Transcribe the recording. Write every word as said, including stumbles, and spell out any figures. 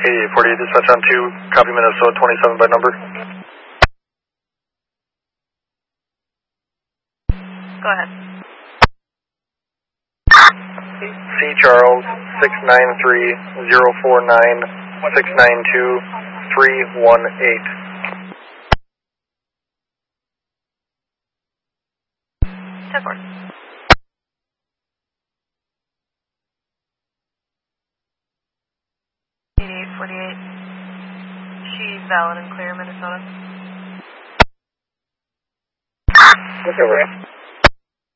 eighty-eight forty-eight, dispatch on two, copy Minnesota twenty-seven by number. Go ahead. C. Charles, six nine three, zero four nine, six nine two, three one eight. ten four. eighty-eight forty-eight. She's valid and clear, Minnesota. Look over.